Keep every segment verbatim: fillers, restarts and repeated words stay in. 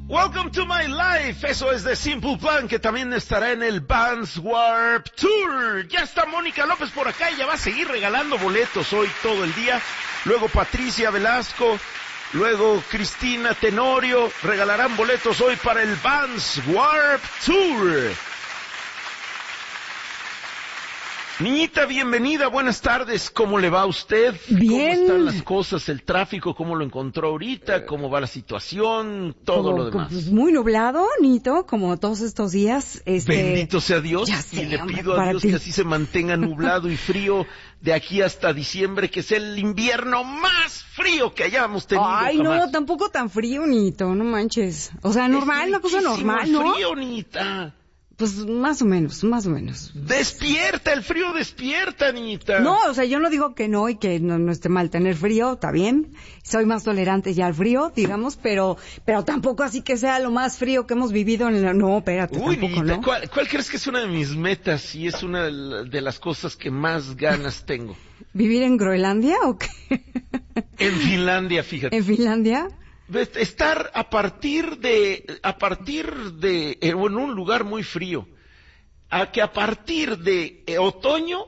Welcome to my life, eso es de Simple Plan, que también estará en el Vans Warped Tour. Ya está Mónica López por acá, ella va a seguir regalando boletos hoy todo el día. Luego Patricia Velasco, luego Cristina Tenorio, regalarán boletos hoy para el Vans Warped Tour. Niñita, bienvenida, buenas tardes, ¿cómo le va a usted? Bien. ¿Cómo están las cosas, el tráfico, cómo lo encontró ahorita, cómo va la situación, todo como, lo demás? Pues muy nublado, Nito, como todos estos días. Este... Bendito sea Dios, ya sé, y le hombre, pido a Dios ti. que así se mantenga nublado y frío de aquí hasta diciembre, que es el invierno más frío que hayamos tenido. Ay, jamás. no, tampoco tan frío, Nito, no manches. O sea, normal, Es una cosa normal, ¿no? frío, niñita. Pues más o menos, más o menos. Despierta, el frío despierta, niñita. No, o sea, yo no digo que no y que no, no esté mal tener frío, está bien. Soy más tolerante ya al frío, digamos, pero pero tampoco así que sea lo más frío que hemos vivido en la... No, espérate, Uy, tampoco, niñita, ¿no? ¿cuál, ¿cuál crees que es una de mis metas y es una de las cosas que más ganas tengo? ¿Vivir en Groenlandia o qué? En Finlandia, fíjate. ¿En Finlandia? Estar a partir de, a partir de, en un lugar muy frío, a que a partir de otoño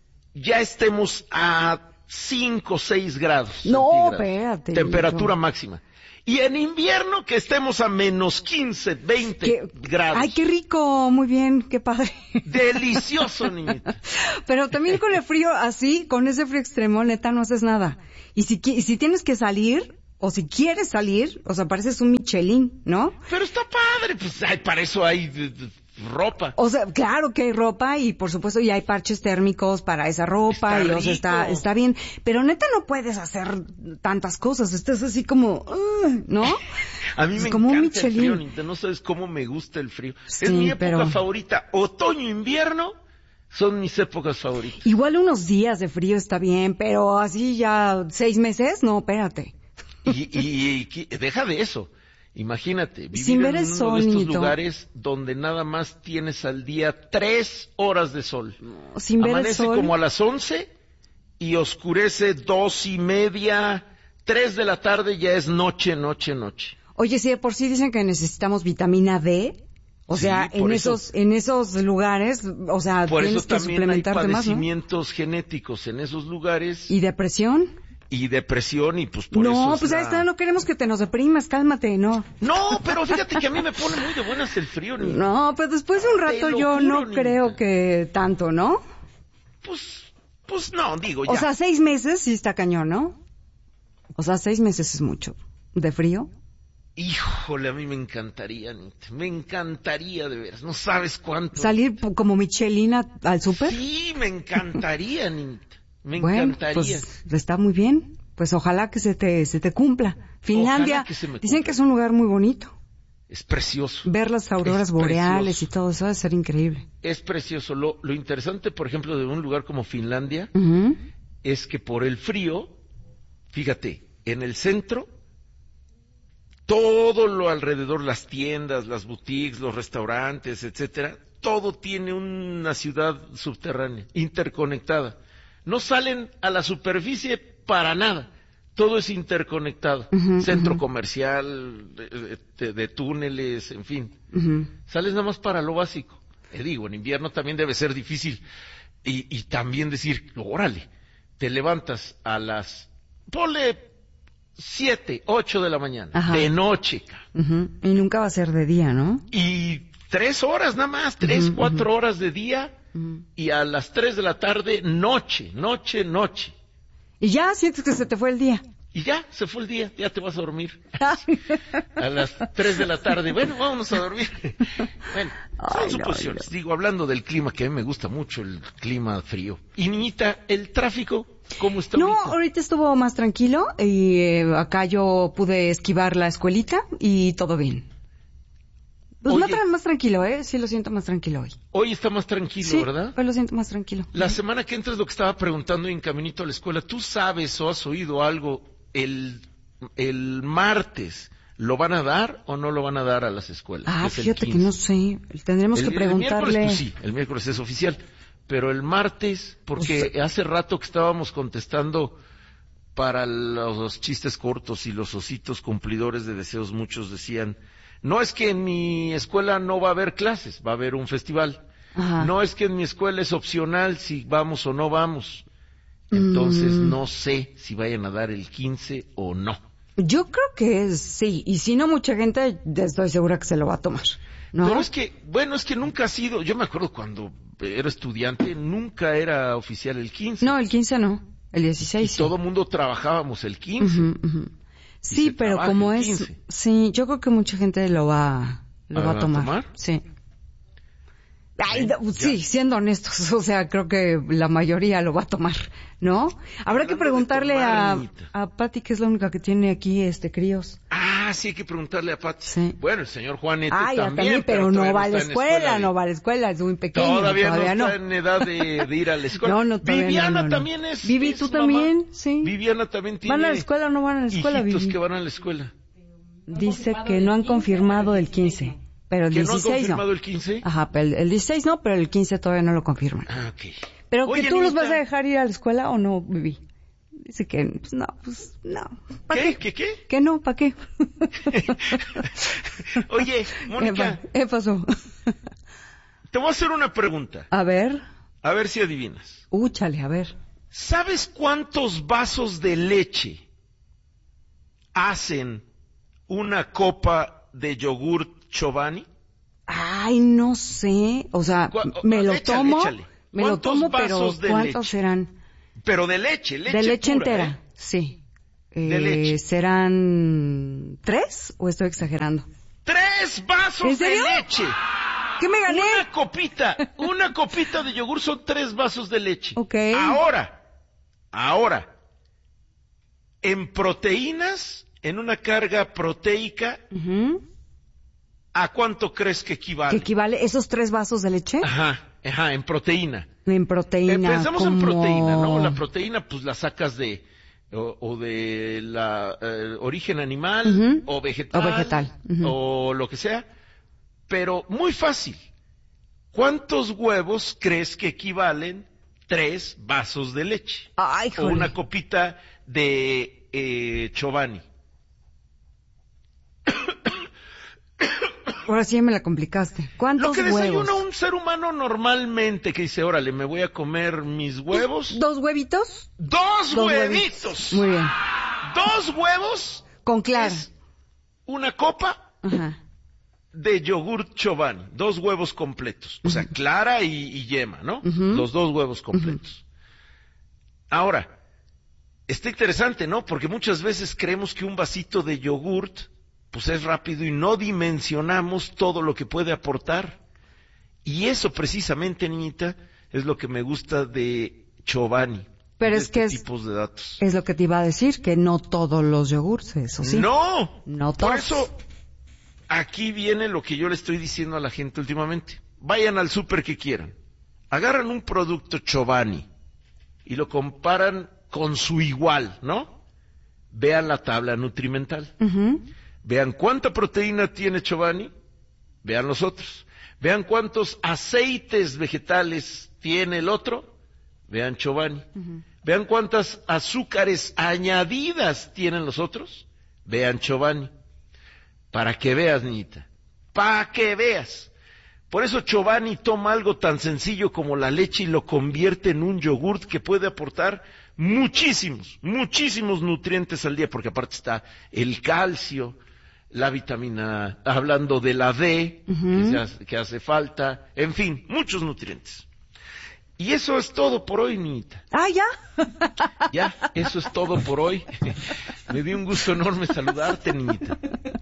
ya estemos a cinco o seis grados. No, espérate. Temperatura Nito. máxima. Y en invierno que estemos a menos quince, veinte ¿Qué? grados. Ay, qué rico, muy bien, qué padre. Delicioso, niñita. Pero también con el frío así, con ese frío extremo, neta, no haces nada. Y si, y si tienes que salir, o si quieres salir, o sea, pareces un Michelin, ¿no? Pero está padre, pues ay, para eso hay de, de, ropa. O sea, claro que hay ropa y por supuesto ya hay parches térmicos para esa ropa. Está y o sea, está, rico. está bien. Pero neta no puedes hacer tantas cosas, estás así como, uh, ¿no? A mí Es me como un encanta el Michelin. frío, Nita, no sabes cómo me gusta el frío. Sí, es mi época pero- favorita. Otoño, invierno son mis épocas favoritas. Igual unos días de frío está bien, pero así ya seis meses, no, espérate. Y, y, y- y deja de eso. Imagínate, vivir Sin ver en el uno sol, de estos Nito. lugares donde nada más tienes al día tres horas de sol. Sin ver el Amanece sol. como a las once y oscurece dos y media, tres de la tarde ya es noche, noche, noche. Oye, sí, de por sí dicen que necesitamos vitamina D. O Sí, sea, en por eso- esos, en esos lugares, o sea, Por tienes eso que también hay suplementarte más, ¿no? padecimientos genéticos en esos lugares ¿Y depresión? y depresión y pues por no, eso es pues la- ahí está, no queremos que te nos deprimas, cálmate, no. No, pero fíjate que a mí me pone muy de buenas el frío, ni... No, pues después de un Te rato lo yo juro, no niña. creo que tanto, ¿no? Pues, pues no, digo ya. O sea, seis meses sí está cañón, ¿no? O sea, seis meses es mucho. ¿De frío? Híjole, a mí me encantaría, Anita, me encantaría de veras, no sabes cuánto. ¿Salir p- como Michelin a- al súper? Sí, me encantaría, Anita, me Bueno, encantaría. pues está muy bien. Pues ojalá que se te, se te cumpla. Finlandia, que se me dicen cumpla. que es un lugar muy bonito. Es precioso. Ver las auroras Es boreales precioso. y todo eso va a ser increíble. Es precioso. Lo, lo interesante, por ejemplo, de un lugar como Finlandia, Ujú. es que por el frío, fíjate, en el centro, todo lo alrededor, las tiendas, las boutiques, los restaurantes, etcétera, todo tiene una ciudad subterránea, interconectada. No salen a la superficie para nada. Todo es interconectado. Ujú, Centro ujú. comercial, de, de- de túneles, en fin. Ujú. Sales nada más para lo básico. Te digo, en invierno también debe ser difícil. Y, y también decir, órale, te levantas a las, ponle siete, ocho de la mañana, Ajá. de noche, ca- Ujú. Y nunca va a ser de día, ¿no? y tres horas nada más, tres, Ujú, cuatro horas de día, Ujú. y a las tres de la tarde, noche, noche, noche. Y ya sientes que se te fue el día. Y ya, se fue el día, ya te vas a dormir. A las tres de la tarde, bueno, vámonos a dormir. Bueno, son Ay, no, suposiciones. Digo, hablando del clima, que a mí me gusta mucho el clima frío. Y niñita, ¿el tráfico cómo está No, ahorita? ahorita estuvo más tranquilo y eh, acá yo pude esquivar la escuelita y todo bien. Pues más, Oye. tra- más tranquilo, ¿eh? Sí lo siento más tranquilo hoy. Hoy está más tranquilo, Sí, ¿verdad? hoy lo siento más tranquilo. La semana que entra es lo que estaba preguntando en caminito a la escuela. ¿Tú sabes o has oído algo el, el martes? ¿Lo van a dar o no lo van a dar a las escuelas? Ah, Es el fíjate que quince. no sé. Tendremos El, que el preguntarle. miércoles, pues sí, el miércoles es oficial. Pero el martes, porque Pues, hace rato que estábamos contestando para los chistes cortos y los ositos cumplidores de deseos, muchos decían, no es que en mi escuela no va a haber clases, va a haber un festival. Ajá. No es que en mi escuela es opcional si vamos o no vamos. Entonces Mm. no sé si vayan a dar el quince o no. Yo creo que es, sí, y si no mucha gente, estoy segura que se lo va a tomar, ¿no? Pero es que, bueno, es que nunca ha sido, yo me acuerdo cuando era estudiante, nunca era oficial el quince. No, el quince no, el dieciséis. Y sí. todo mundo trabajábamos el quince. Ujú, ujú. Sí, se pero trabaja como el es, quince. sí, yo creo que mucha gente lo va, lo ¿Ah, va va a a tomar. tomar? Sí. Ay, Bueno, no, sí, ya. siendo honestos, o sea, creo que la mayoría lo va a tomar, ¿no? Habrá que Hablando de preguntarle tomar, a, niñita. a Pati, que es la única que tiene aquí este críos. Ah, sí, hay que preguntarle a Pati. Sí. Bueno, el señor Juanete Ay, ya también, también, pero no todavía va a la está en escuela, de- no va a la escuela, es muy pequeño. Todavía, Todavía no no. está en edad de, de ir a la escuela. No, no, todavía Viviana no, no, no. también es. Vivi, es ¿tú mamá. también? Sí. Viviana también tiene. ¿Van a la escuela o no van a la escuela, hijitos Vivi? que van a la escuela. Dice que no han confirmado el quince, pero el ¿Que no han dieciséis no. confirmado el quince? Ajá, pero el, el dieciséis no, pero el quince todavía no lo confirman. Ah, ok. Pero Oye, que tú los niñita, vas a dejar ir a la escuela o no, Vivi. Dice que, pues no, pues no. ¿Para ¿Qué? qué? ¿Qué, qué? Que no, ¿para qué? Oye, Mónica, ¿Qué, ¿Qué pasó? te voy a hacer una pregunta. A ver, A ver si adivinas. úchale, a ver. ¿Sabes cuántos vasos de leche hacen una copa de yogurt Chobani? Ay, no sé, o sea, Cu- me lo échale, tomo, échale. me lo ¿Cuántos tomo, pero vasos de ¿cuántos leche? serán? Pero de leche, leche De leche pura, entera, ¿eh? sí. De Eh, leche. ¿Serán tres o estoy exagerando? ¡Tres vasos ¿En serio? de leche! ¿Qué me gané? Una copita, una copita de yogur son tres vasos de leche. Ok. Ahora, ahora, en proteínas, en una carga proteica, Ujú. ¿a cuánto crees que ¿Qué equivale? equivale esos tres vasos de leche? Ajá, ajá, en proteína. En proteína. Eh, pensamos en como- proteína, ¿no? La proteína, pues la sacas de o, o de la eh, origen animal Ujú. o vegetal O vegetal, ujú. o lo que sea, pero muy fácil. ¿Cuántos huevos crees que equivalen tres vasos de leche? Ay, O jole. una copita de eh, Chobani. Ahora sí me la complicaste. ¿Cuántos Lo que huevos? desayuna un ser humano normalmente, que dice, órale, me voy a comer mis huevos. ¿Dos huevitos? ¡Dos, Dos huevitos! Muy bien. Dos huevos Con clara. es una copa Ajá. de yogur Chobani. Dos huevos completos. O sea, clara y, y yema, ¿no? Ujú. Los dos huevos completos. Ahora, está interesante, ¿no? Porque muchas veces creemos que un vasito de yogurt pues es rápido y no dimensionamos todo lo que puede aportar. Y eso precisamente, niñita, es lo que me gusta de Chobani. Pero de es que este es- tipos de datos. Es lo que te iba a decir, que no todos los yogurts, eso sí. No, No por todos. eso aquí viene lo que yo le estoy diciendo a la gente últimamente. Vayan al súper que quieran, agarran un producto Chobani y lo comparan con su igual, ¿no? Vean la tabla nutrimental. Ujú. Vean cuánta proteína tiene Chobani, vean los otros. Vean cuántos aceites vegetales tiene el otro, vean Chobani. Vean cuántas azúcares añadidas tienen los otros, vean Chobani. Para que veas, niñita, para que veas. Por eso Chobani toma algo tan sencillo como la leche y lo convierte en un yogurt que puede aportar muchísimos, muchísimos nutrientes al día, porque aparte está el calcio, la vitamina, hablando de la D, Ujú. que, se hace, que hace falta, en fin, muchos nutrientes. Y eso es todo por hoy, niñita. Ah, ya. Ya, eso es todo por hoy. Me dio un gusto enorme saludarte, niñita.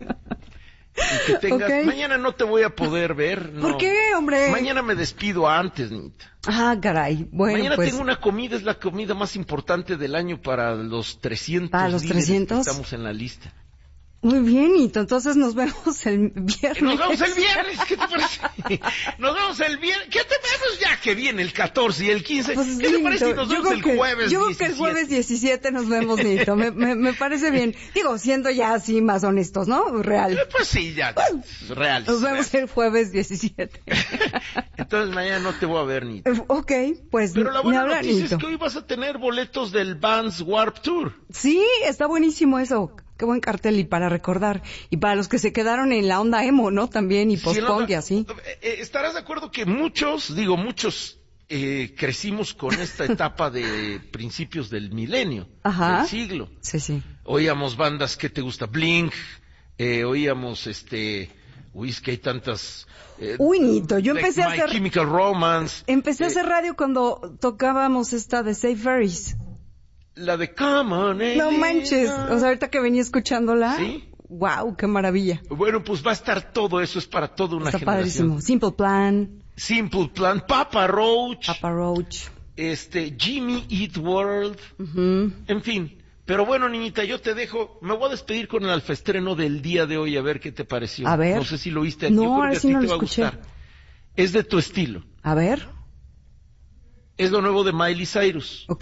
Y que tengas... Ok. Mañana no te voy a poder ver, no. ¿Por qué, hombre? Mañana me despido antes, niñita. Ah, caray. Bueno, Mañana pues. tengo una comida, es la comida más importante del año para los trescientos ¿Para los líderes que trescientos? estamos en la lista. Muy bien, Nito. Entonces nos vemos el viernes. Nos vemos el viernes, ¿qué te parece? Nos vemos el viernes. ¿Qué te vemos ya que viene el catorce y el quince? Pues ¿Qué sí, te parece si nos yo vemos el que, jueves Yo creo diecisiete? que el jueves diecisiete nos vemos, Nito. Me, me, me parece bien. Digo, siendo ya así más honestos, ¿no? Real. Eh, Pues sí, ya. Real. Nos vemos el jueves diecisiete. Entonces mañana no te voy a ver, ni. Ok, pues Pero la me buena habla, noticia Nito. es que hoy vas a tener boletos del Vans Warped Tour. Sí, está buenísimo eso. Qué buen cartel y para recordar. Y para los que se quedaron en la onda emo, ¿no? También y Sí, post-punk no, y así. eh, Estarás de acuerdo que muchos, digo muchos, eh, crecimos con esta etapa de principios del milenio, Ajá. del siglo. Sí, sí. Oíamos bandas que te gusta, Blink, eh, oíamos este, uy, es que hay tantas. Eh, Uy, Nito, yo like empecé a My hacer... Chemical Romance. Empecé a eh, hacer radio cuando tocábamos esta de Safe Ferries. La de Come On, No Elena. manches. O sea, ahorita que venía escuchándola. ¿Sí? Wow, qué maravilla. Bueno, pues va a estar todo eso, es para toda una Está generación. padrísimo. Simple Plan, Simple Plan, Papa Roach, Papa Roach. este, Jimmy Eat World, Ujú. en fin. Pero bueno, niñita, yo te dejo, me voy a despedir con el alfaestreno del día de hoy, a ver qué te pareció. A ver. No sé si lo viste, No, yo creo ahora que a sí ti no te lo va a escuché. gustar. Es de tu estilo. A ver. Es lo nuevo de Miley Cyrus. Ok.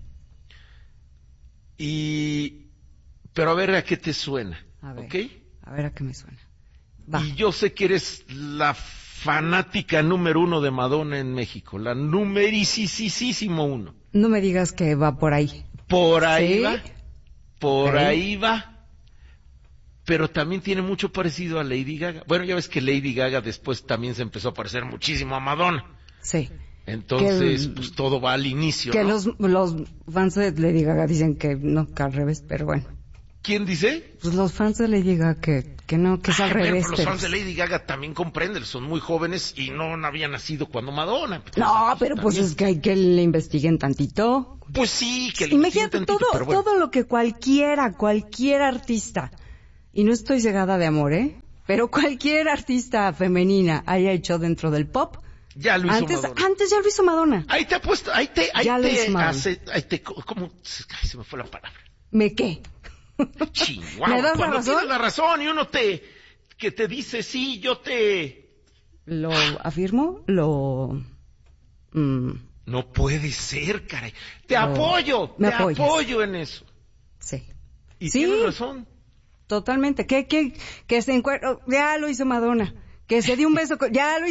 Y, pero a ver a qué te suena. A ver. ¿Ok? A ver a qué me suena. Va. Y yo sé que eres la fanática número uno de Madonna en México, la numericísimo uno. No me digas que va por ahí. Por ahí ¿Sí? va, por Ok. ahí va, pero también tiene mucho parecido a Lady Gaga. Bueno, ya ves que Lady Gaga después también se empezó a parecer muchísimo a Madonna. Sí. Entonces, Que- pues todo va al inicio, Que ¿no? los, los fans de Lady Gaga dicen que no, que al revés, pero bueno. ¿Quién dice? Pues los fans de Lady Gaga que, que no, que es al Ah, bueno, revés. pero los pero- fans de Lady Gaga también comprenden, son muy jóvenes y no habían nacido cuando Madonna. Pues, No, pero pues también. es que hay que le investiguen tantito. Pues sí, que le Imagínate investiguen tantito, todo, pero bueno. todo lo que cualquiera, cualquier artista, y no estoy cegada de amor, ¿eh? Pero cualquier artista femenina haya hecho dentro del pop, Ya lo hizo antes, Madonna. antes ya lo hizo Madonna. Ahí te ha puesto, ahí te, ahí Ya lo te hizo Madonna. hace, ahí te, ¿cómo? Ay, se me fue la palabra. ¿Me qué? Chihuahua. ¿Me das la Cuando razón? tienes la razón y uno te, que te dice, sí, yo te... ¿Lo afirmo? ¿Lo...? mm, No puede ser, caray. Te No. apoyo, Me te apoyas. apoyo en eso. sí. Y Sí. tienes razón. Totalmente. Que, que, que se encuentra... Ya lo hizo Madonna. Que se dio un beso con... Ya lo